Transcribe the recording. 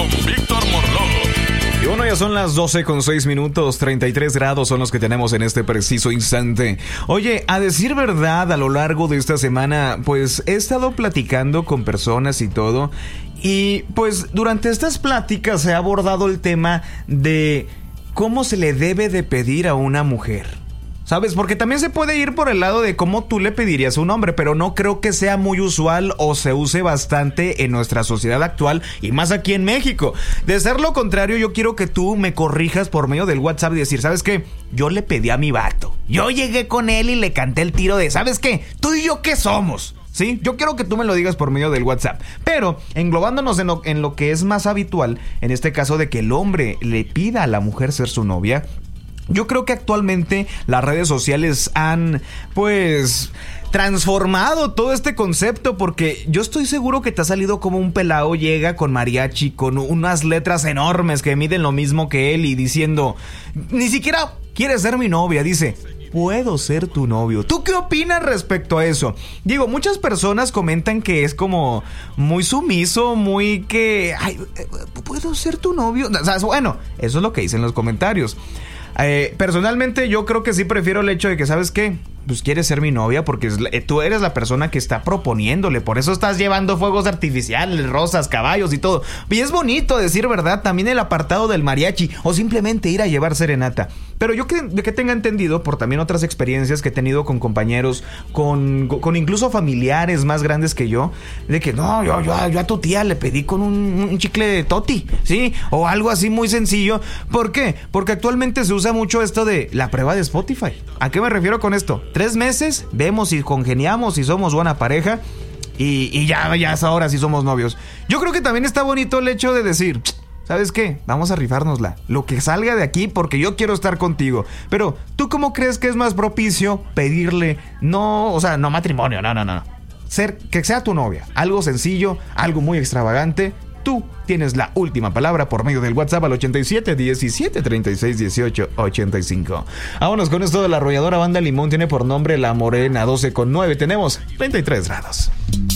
con Víctor Morló. Y bueno, ya son las 12:06, 33 grados son los que tenemos en este preciso instante. Oye, a decir verdad, a lo largo de esta semana, pues he estado platicando con personas y todo. Y pues durante estas pláticas se ha abordado el tema de cómo se le debe de pedir a una mujer. ¿Sabes? Porque también se puede ir por el lado de cómo tú le pedirías a un hombre, pero no creo que sea muy usual o se use bastante en nuestra sociedad actual y más aquí en México. De ser lo contrario, yo quiero que tú me corrijas por medio del WhatsApp y decir, ¿sabes qué? Yo le pedí a mi vato. Yo llegué con él y le canté el tiro de, ¿sabes qué? ¿Tú y yo qué somos? ¿Sí? Yo quiero que tú me lo digas por medio del WhatsApp. Pero englobándonos en lo que es más habitual, en este caso de que el hombre le pida a la mujer ser su novia, yo creo que actualmente las redes sociales han, pues, transformado todo este concepto, porque yo estoy seguro que te ha salido como un pelao llega con mariachi, con unas letras enormes que miden lo mismo que él y diciendo, ni siquiera quieres ser mi novia, dice, puedo ser tu novio. ¿Tú qué opinas respecto a eso? Digo, muchas personas comentan que es como muy sumiso, muy que, ay, ¿puedo ser tu novio? O sea, bueno, eso es lo que dicen los comentarios. Personalmente yo creo que sí prefiero el hecho de que, ¿sabes qué? Pues quieres ser mi novia porque tú eres la persona que está proponiéndole. Por eso estás llevando fuegos artificiales, rosas, caballos y todo. Y es bonito, decir verdad, también el apartado del mariachi o simplemente ir a llevar serenata. Pero yo que tenga entendido, por también otras experiencias que he tenido con compañeros, con incluso familiares más grandes que yo, de que no, yo a tu tía le pedí con un chicle de toti, ¿sí? O algo así muy sencillo. ¿Por qué? Porque actualmente se usa mucho esto de la prueba de Spotify. ¿A qué me refiero con esto? 3 meses, vemos si congeniamos, si somos buena pareja y ya es ahora si somos novios. Yo creo que también está bonito el hecho de decir, ¿sabes qué? Vamos a rifárnosla. Lo que salga de aquí porque yo quiero estar contigo. Pero, ¿tú cómo crees que es más propicio pedirle no matrimonio, no. Que sea tu novia. Algo sencillo, algo muy extravagante. Tú tienes la última palabra por medio del WhatsApp al 87 17 36 18 85. Vámonos con esto de la arrolladora Banda Limón. Tiene por nombre La Morena 12:9. Tenemos 33 grados.